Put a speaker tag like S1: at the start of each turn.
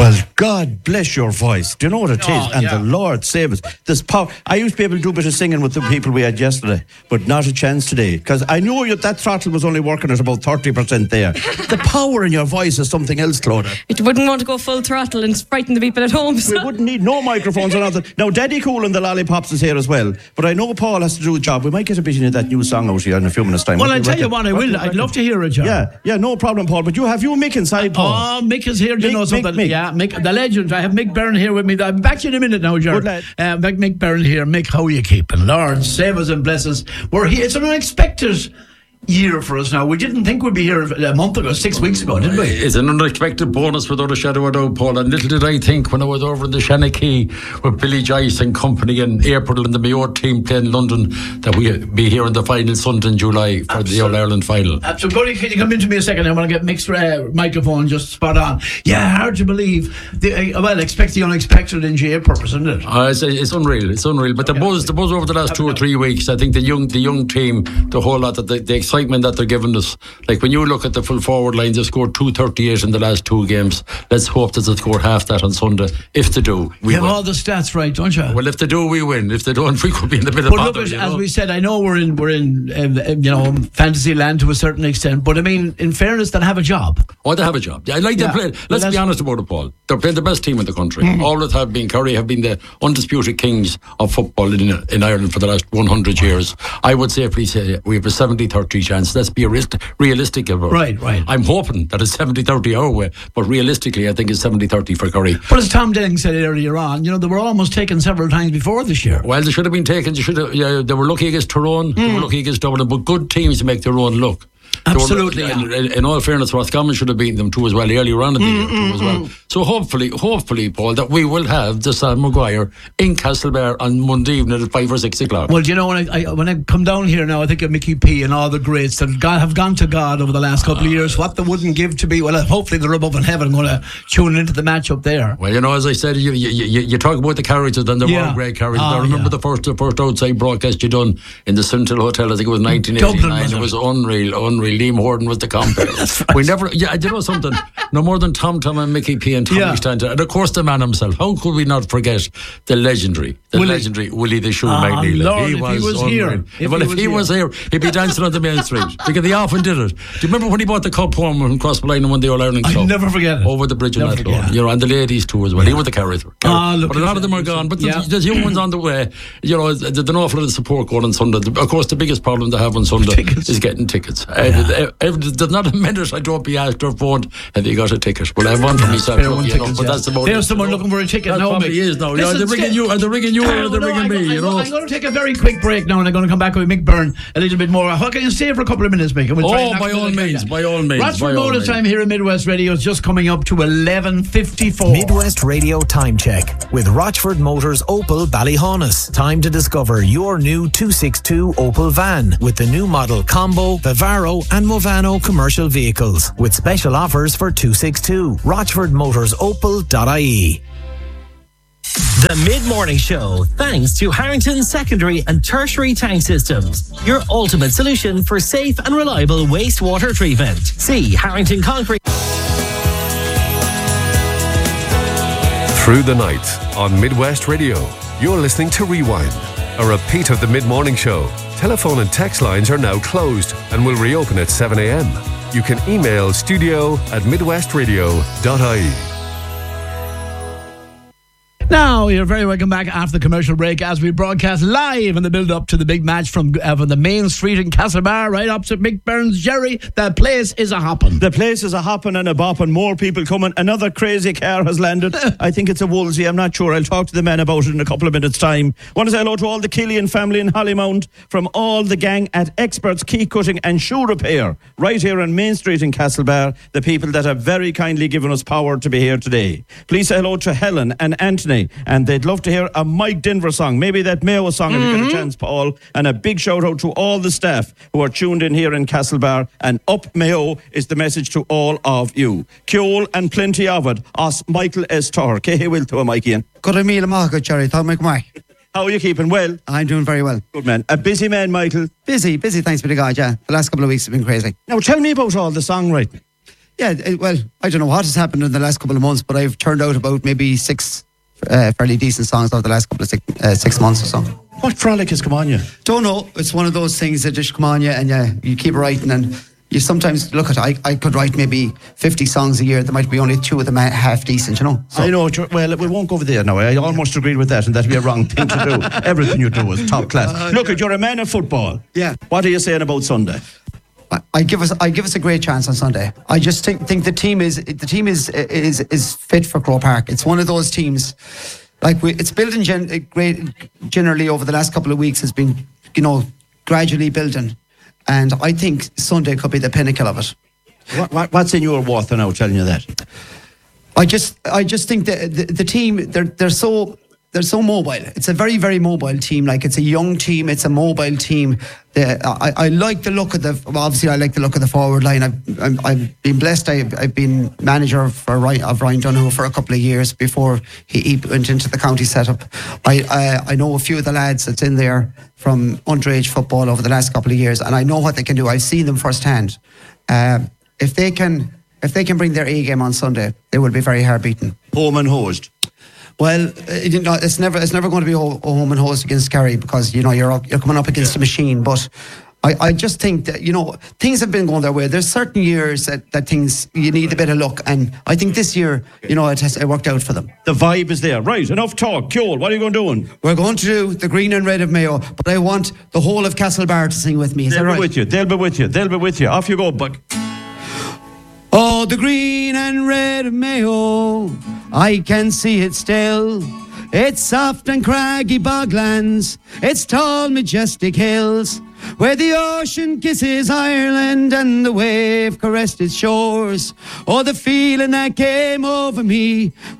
S1: Well, God bless your voice. Do you know what it is? And the Lord save us. This power. I used to be able to do a bit of singing with the people we had yesterday, but not a chance today. Because I know that throttle was only working at about 30% there. The power in your voice is something else, Clodagh.
S2: It wouldn't want to go full throttle and frighten the people at home. So.
S1: We wouldn't need no microphones or nothing. Now, Daddy Cool and the Lollipops is here as well. But I know Paul has to do a job. We might get a bit into that new song out here in a few minutes' time.
S3: Well, I tell you what, I will. I'd love to hear it, John.
S1: Yeah, no problem, Paul. But you have Mick inside, Paul.
S3: Oh, Mick is here. Do you know something?
S1: Mick.
S3: Yeah, Mick, the legend. I have Mick Byrne here with me. I'm back to you in a minute now, Jared.
S1: Good lad.
S3: Mick Byrne here. Mick, how are you keeping? Lord, save us and bless us. We're here. It's an unexpected year for us now. We didn't think we'd be here a month ago, 6 weeks ago, did we?
S4: It's an unexpected bonus without a shadow of a doubt, Paul. And little did I think when I was over in the Shanachie with Billy Joyce and company and April and the Mayo team playing London that we'd be here in the final Sunday in July for the All-Ireland final.
S3: Absolutely. Can you come into me a second? I want to get Mick's microphone just spot on. Yeah, hard to believe. Expect the unexpected in GA purpose, isn't it?
S4: It's unreal. It's unreal. But the buzz over the last 2 or 3 weeks, I think the young team, the whole lot of the excitement that they're giving us. Like when you look at the full forward line, they scored 238 in the last 2 games. Let's hope that they score half that on Sunday. If they do, we
S3: have
S4: win.
S3: all the stats right, don't you?
S4: Well, if they do, we win. If they don't, we could be in the bit of bother.
S3: Look, as we said, I know we're in fantasy land to a certain extent, but I mean, in fairness, they have a job.
S4: Oh, they have a job. I like their play. Let's be honest about it, Paul. They're playing the best team in the country. Always have been. Kerry have been the undisputed kings of football in Ireland for the last 100 years. I would safely say we have a 70-30 chance. Let's be realistic about it.
S3: Right.
S4: I'm hoping that it's 70-30 our way, but realistically I think it's 70-30 for Kerry.
S3: But as Tom Denning said earlier on, they were almost taken several times before this year.
S4: Well, they should have been taken. They were lucky against Tyrone, they were lucky against Dublin, but good teams make their own luck.
S3: Absolutely.
S4: In all fairness, Roscommon should have beaten them too as well earlier on in the year too as well. So hopefully, Paul, that we will have the Sam Maguire in Castlebar on Monday evening at 5 or 6 o'clock.
S3: Well, when I come down here now, I think of Mickey P and all the greats that have gone to God over the last couple of years. What they wouldn't give to be. Well, hopefully they're above in heaven going to tune into the match up there.
S4: Well, as I said, you talk about the characters, and they're all great characters. I remember the first outside broadcast you done in the Central Hotel. I think it was 1989. Dublin, it was unreal. Liam Horton was the compere.
S3: Right.
S4: We never. Yeah, you know something. No more than Tom and Mickey P and Tommy Stanton, and of course the man himself. How could we not forget the legendary Willie the Shoe McNeil?
S3: He was here.
S4: If he was here, he'd be dancing on the main street because he often did it. Do you remember when he bought the cup home from Crossbline and won the All-Ireland Cup?
S3: I'll never forget it.
S4: Over the bridge in that road. And the ladies too as well. He was the character. But a lot of them are gone. But there's young ones on the way. There's an awful lot of support going on Sunday. Of course, the biggest problem they have on Sunday is getting tickets. There's not a minute I don't be asked or phoned, have you got a ticket? Well, I have one for myself. But that's about
S3: There's someone looking for a ticket.
S4: That probably is now. They're ringing you, or they're ringing me.
S3: I'm going to take a very quick break now, and I'm going to come back with Mick Byrne a little bit more. How can you stay for a couple of minutes, Mick?
S4: By all means.
S3: Rochford Motors time here in Midwest Radio is just coming up to 11:54.
S5: Midwest Radio time check with Rochford Motors Opel Ballyhaunis. Time to discover your new 262 Opel van with the new model Combo, Vivaro and Movano commercial vehicles with special offers for 262. RochfordMotorsOpel.ie. The Mid-Morning Show, thanks to Harrington Secondary and Tertiary Tank Systems, your ultimate solution for safe and reliable wastewater treatment. See Harrington Concrete.
S6: Through the night on Midwest Radio, you're listening to Rewind, a repeat of the Mid-Morning Show. Telephone and text lines are now closed and will reopen at 7 a.m. You can email studio@midwestradio.ie.
S3: Now, you're very welcome back after the commercial break as we broadcast live in the build-up to the big match from the main street in Castlebar, right opposite Mick Byrne's Jerry. The place is a hopping.
S1: The place is a hopping and a bopping. More people coming. Another crazy car has landed. I think it's a Wolsey. I'm not sure. I'll talk to the man about it in a couple of minutes' time. Want to say hello to all the Killian family in Hollymount, from all the gang at Experts Key Cutting and Shoe Repair, right here on Main Street in Castlebar. The people that have very kindly given us power to be here today. Please say hello to Helen and Anthony. And they'd love to hear a Mike Denver song, maybe that Mayo song if you get a chance, Paul. And a big shout out to all the staff who are tuned in here in Castlebar. And up Mayo is the message to all of you. Kjol and plenty of it. Os Michael S. Torr. Kehe will to a Mike Ian.
S7: Good a meal, Mark, Jerry. How
S1: are you keeping? Well?
S7: I'm doing very well.
S1: Good man. A busy man, Michael.
S7: Busy, thanks be to God, yeah. The last couple of weeks have been crazy.
S1: Now tell me about all the songwriting.
S7: Yeah, well, I don't know what has happened in the last couple of months, but I've turned out about maybe 6 fairly decent songs over the last couple of 6 months or so.
S1: What frolic has come on you?
S7: Don't know. It's one of those things that just come on you, and you keep writing, and you sometimes look at it. I could write maybe 50 songs a year. There might be only 2 of them half decent, you know. So.
S1: I know. Well, we won't go over there now. I almost agreed with that, and that'd be a wrong thing to do. Everything you do is top class. Look, you're a man of football.
S7: Yeah.
S1: What are you saying about Sunday?
S7: I give us a great chance on Sunday. I just think the team is fit for Croke Park. It's one of those teams, it's building generally over the last couple of weeks has been, gradually building, and I think Sunday could be the pinnacle of it.
S1: What's in your water now telling you that?
S7: I just think that the team they're so mobile. It's a very, very mobile team. It's a young team. It's a mobile team. I like the look of obviously I like the look of the forward line. I've been blessed. I've been manager of Ryan Donoghue for a couple of years before he went into the county setup. I know a few of the lads that's in there from underage football over the last couple of years, and I know what they can do. I've seen them firsthand. If they can bring their A game on Sunday, they will be very hard beaten.
S1: Home and hosed.
S7: Well, it's never going to be home and host against Kerry, because you're coming up against a machine. But I just think that things have been going their way. There's certain years that things you need a bit of luck, and I think this year it worked out for them.
S1: The vibe is there, right? Enough talk. Kjol, what are you going to do?
S7: We're going to do the green and red of Mayo, but I want the whole of Castlebar to sing with me. Is that right?
S1: They'll be with you. Off you go, Buck.
S7: Oh, the green and red of Mayo, I can see it still. It's soft and craggy boglands, it's tall majestic hills, where the ocean kisses Ireland and the wave caressed its shores. Oh, the feeling that came over me